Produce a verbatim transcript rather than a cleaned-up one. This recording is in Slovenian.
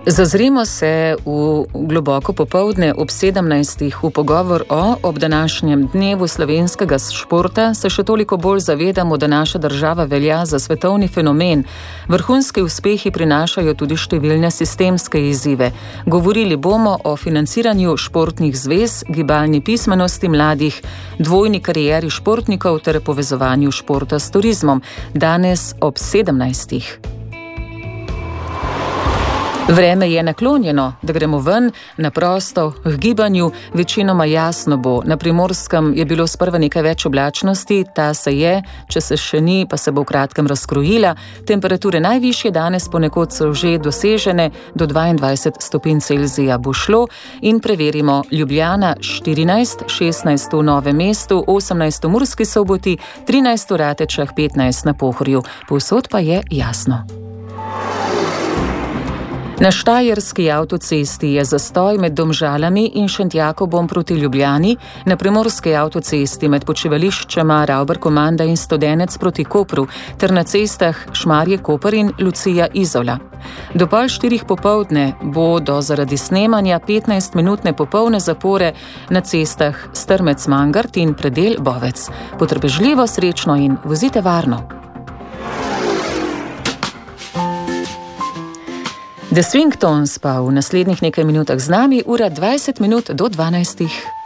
Zazrimo se v globoko popoldne ob sedemnajstih v pogovor o ob današnjem dnevu slovenskega športa, se še toliko bolj zavedamo, da naša država velja za svetovni fenomen. Vrhunski uspehi prinašajo tudi številne sistemske izzive. Govorili bomo o financiranju športnih zvez, gibalni pismenosti mladih, dvojni karieri športnikov ter povezovanju športa s turizmom. Danes ob sedemnajstih. Vreme je naklonjeno, da gremo ven, na prosto, k gibanju, večinoma jasno bo. Na Primorskem je bilo sprva nekaj več oblačnosti, ta se je, če se še ni, pa se bo v kratkem razkrojila. Temperature najvišje danes ponekod so že dosežene, do dvaindvajset stopinj Celzija bo šlo. In preverimo: Ljubljana štirinajst, šestnajst v Novem mestu, osemnajst v Murski Soboti, trinajst v Ratečah, petnajst na Pohorju. Povsod pa je jasno. Na štajerski avtocesti je zastoj med Domžalami in Šentjakobom proti Ljubljani, na primorski avtocesti med počivališčema Ravbar-Komanda in Studenec proti Kopru ter na cestah Šmarje-Koper in Lucija-Izola. Do pol štirih popoldne bodo zaradi snemanja petnajstminutne popolne zapore na cestah Strmec-Mangart in Predel-Bovec. Potrpežljivo, srečno in vozite varno. The Swingtones pa v naslednjih nekaj minutah z nami, ura dvajset minut do dvanajstih.